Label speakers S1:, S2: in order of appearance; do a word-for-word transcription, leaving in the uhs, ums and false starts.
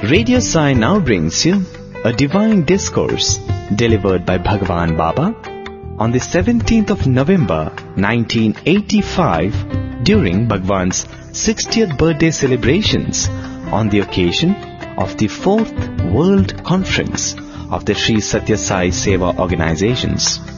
S1: Radio Sai now brings you a divine discourse delivered by Bhagwan Baba on the seventeenth of November nineteen eighty-five during Bhagwan's sixtieth birthday celebrations on the occasion of the fourth World Conference of the Sri Satya Sai Seva Organizations.